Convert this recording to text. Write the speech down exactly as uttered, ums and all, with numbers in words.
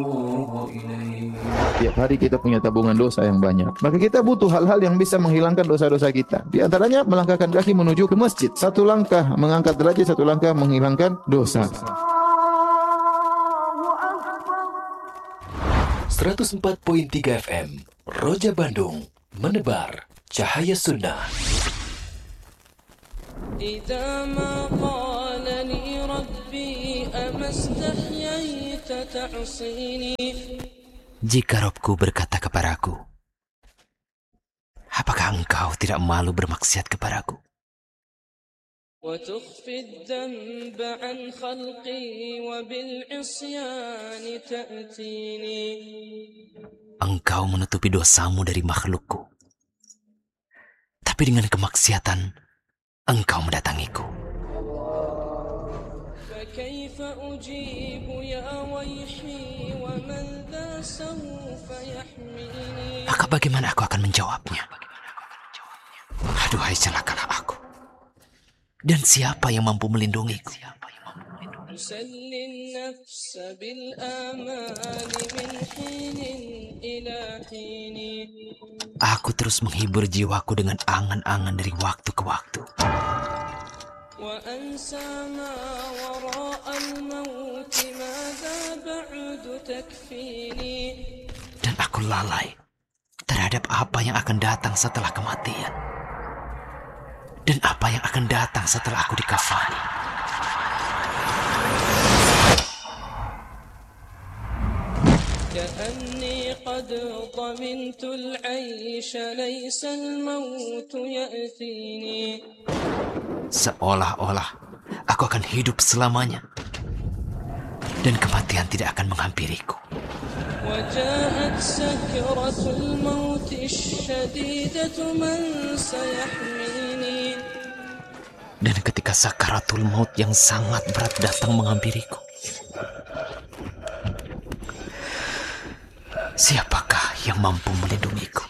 Tiap hari kita punya tabungan dosa yang banyak. Maka kita butuh hal-hal yang bisa menghilangkan dosa-dosa kita. Di antaranya melangkahkan kaki menuju ke masjid. Satu langkah mengangkat derajat, satu langkah menghilangkan dosa. seratus empat koma tiga F M Roja Bandung, menebar cahaya sunnah. إذا ما قال لي ربي أما استحييت تعصيني. Jika Robku berkata kepadaku, apakah engkau tidak malu bermaksiat kepadaku? وتخفي الذنب عن خلقي وبالعصيان تأتيني. Engkau menutupi dosamu dari makhlukku, tapi dengan kemaksiatan engkau mendatangiku. فكيف أجيب يا ويحي ومن ذا سوف يحميني. Maka bagaimana aku akan menjawabnya? Aduhai celakalah aku. Dan siapa yang mampu melindungiku? أسلي النفس بالآمال من حين إلى حين. Aku terus menghibur jiwaku dengan angan-angan dari waktu ke waktu. وأنسى ما وراء الموت ماذا بعد تكفيني. Dan aku lalai terhadap apa yang akan datang setelah kematian. Dan apa yang akan datang setelah aku dikafani. كأني قد ضمنت العيش ليس الموت يأتيني. Seolah-olah aku akan hidup selamanya. Dan kematian tidak akan menghampiriku. وجاءت سكرة الموت الشديدة من سيحميني. Dan ketika sakaratul maut yang sangat berat datang menghampiriku, siapakah yang mampu melindungiku?